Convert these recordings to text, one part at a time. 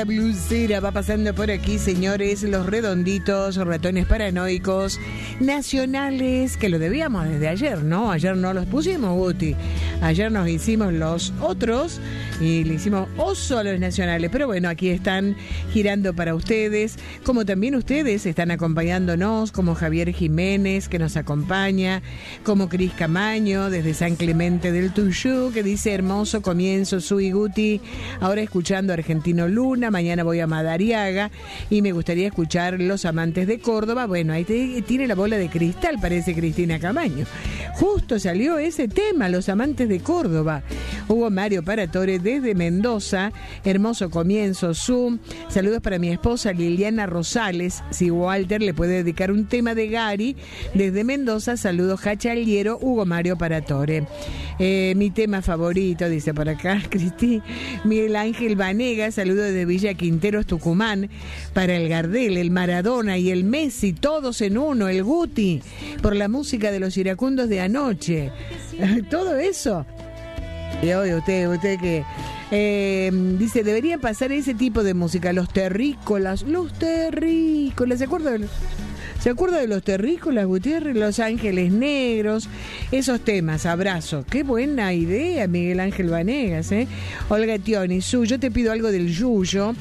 Blusera va pasando por aquí, señores, los redonditos, ratones paranoicos, nacionales, que lo debíamos desde ayer, ¿no? Ayer no los pusimos, Guti. Ayer nos hicimos los otros y le hicimos oso a los nacionales. Pero bueno, aquí están girando para ustedes, como también ustedes están acompañándonos, como Javier Jiménez, que nos acompaña, como Cris Camaño, desde San Clemente del Tuyú, que dice: hermoso comienzo, Sui Guti, ahora escuchando Argentino Luna, mañana voy a Madariaga y me gustaría escuchar Los Amantes de Córdoba. Bueno, ahí tiene la bola de cristal, parece Cristina Camaño. Justo salió ese tema, Los Amantes de Córdoba. Hugo Mario Paratore desde Mendoza, hermoso comienzo, Zoom. Saludos para mi esposa Liliana Rosales. Si Walter le puede dedicar un tema de Gary desde Mendoza, saludos Hachaliero, Hugo Mario Paratore. Mi tema favorito, dice por acá Cristi, Miguel Ángel Vanega, saludos desde Villa Quinteros, Tucumán, para el Gardel, el Maradona y el Messi, todos en uno, el Guti, por la música de los iracundos de anoche. Todo eso. Y hoy usted que dice, deberían pasar ese tipo de música, los terrícolas, ¿se acuerda de los terrícolas, Gutiérrez? Los Ángeles Negros, esos temas, abrazo. Qué buena idea, Miguel Ángel Vanegas, ¿eh? Olga Tioni, yo te pido algo del Yuyo,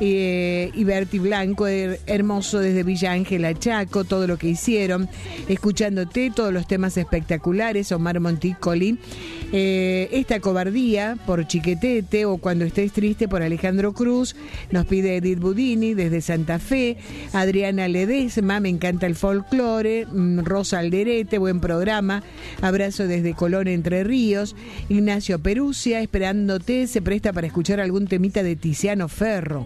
y Berti Blanco, hermoso desde Villa Ángela Chaco, todo lo que hicieron, escuchándote, todos los temas espectaculares, Omar Monticoli, esta cobardía por Chiquetete, o Cuando estés triste por Alejandro Cruz, nos pide Edith Budini desde Santa Fe, Adriana Ledesma, me encanta el folclore, Rosa Alderete, buen programa, abrazo desde Colón, Entre Ríos, Ignacio Perusia, esperándote, se presta para escuchar algún temita de Tiziano Ferro.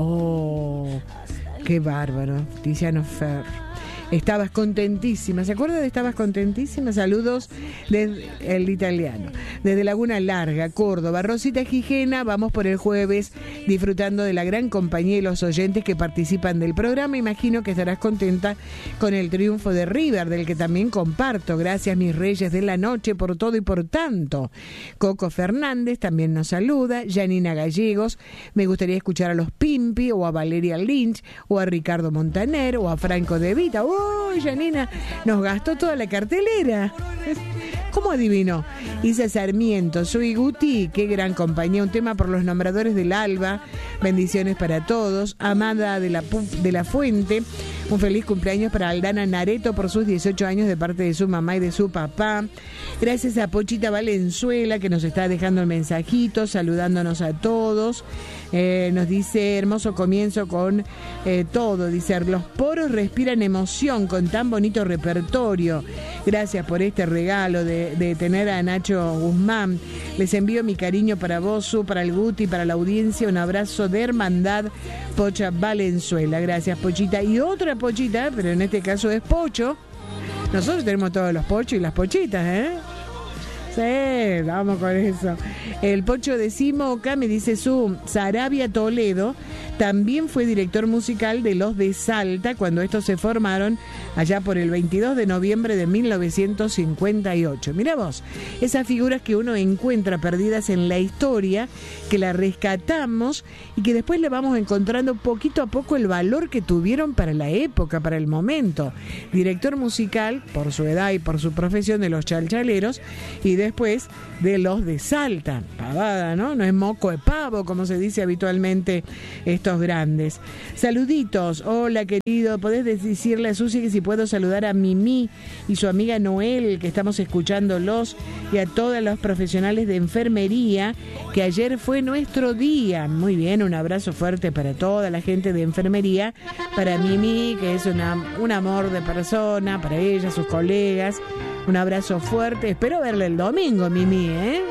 Oh, qué bárbaro, Tiziano Ferro. Estabas contentísima, ¿se acuerda de Estabas contentísima? Saludos desde el italiano, desde Laguna Larga, Córdoba. Rosita Gijena, vamos por el jueves disfrutando de la gran compañía y los oyentes que participan del programa. Imagino que estarás contenta con el triunfo de River, del que también comparto. Gracias, mis reyes de la noche, por todo y por tanto. Coco Fernández también nos saluda. Janina Gallegos, me gustaría escuchar a los Pimpi, o a Valeria Lynch, o a Ricardo Montaner, o a Franco De Vita. ¡Uy, Janina! Nos gastó toda la cartelera. ¿Cómo adivinó? Isa Sarmiento, soy Guti, qué gran compañía. Un tema por los nombradores del Alba. Bendiciones para todos. Amada de la Fuente, un feliz cumpleaños para Aldana Nareto por sus 18 años de parte de su mamá y de su papá. Gracias a Pochita Valenzuela, que nos está dejando el mensajito, saludándonos a todos. Nos dice, hermoso comienzo con todo. Dice, los poros respiran emoción con tan bonito repertorio. Gracias por este regalo de tener a Nacho Guzmán. Les envío mi cariño para vos, para el Guti, para la audiencia. Un abrazo de hermandad, Pocha Valenzuela. Gracias, Pochita. Y otra Pochita, pero en este caso es Pocho. Nosotros tenemos todos los Pochos y las Pochitas, ¿eh? Sí, vamos con eso. El Pocho de Simoca, me dice Sarabia Toledo, también fue director musical de Los de Salta cuando estos se formaron allá por el 22 de noviembre de 1958. Mirá vos, esas figuras que uno encuentra perdidas en la historia, que la rescatamos y que después le vamos encontrando poquito a poco el valor que tuvieron para la época, para el momento. Director musical, por su edad y por su profesión, de los Chalchaleros, y después de Los de Salta. Pavada, ¿no? No es moco de pavo, como se dice habitualmente estos grandes. Saluditos. Hola, querido. ¿Podés decirle a Susi que si puedo saludar a Mimi y su amiga Noel, que estamos escuchándolos, y a todos los profesionales de enfermería, que ayer fue nuestro día? Muy bien, un abrazo fuerte para toda la gente de enfermería, para Mimi, que es un amor de persona, para ella, sus colegas. Un abrazo fuerte. Espero verle el domingo, Mimi, ¿eh?